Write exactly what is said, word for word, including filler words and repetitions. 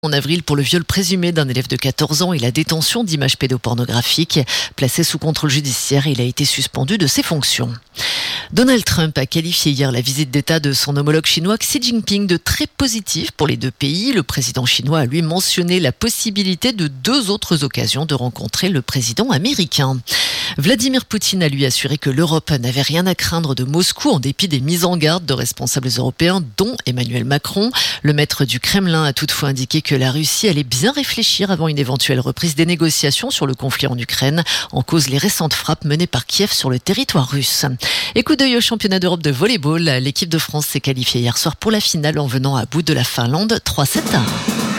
En avril pour le viol présumé d'un élève de quatorze ans et la détention d'images pédopornographiques. Placé sous contrôle judiciaire, il a été suspendu de ses fonctions. Donald Trump a qualifié hier la visite d'État de son homologue chinois Xi Jinping de très positive pour les deux pays. Le président chinois a lui mentionné la possibilité de deux autres occasions de rencontrer le président américain. Vladimir Poutine a lui assuré que l'Europe n'avait rien à craindre de Moscou en dépit des mises en garde de responsables européens dont Emmanuel Macron. Le maître du Kremlin a toutefois indiqué que la Russie allait bien réfléchir avant une éventuelle reprise des négociations sur le conflit en Ukraine, en cause les récentes frappes menées par Kiev sur le territoire russe. Et coup d'œil au championnat d'Europe de volleyball, l'équipe de France s'est qualifiée hier soir pour la finale en venant à bout de la Finlande trois sept à un.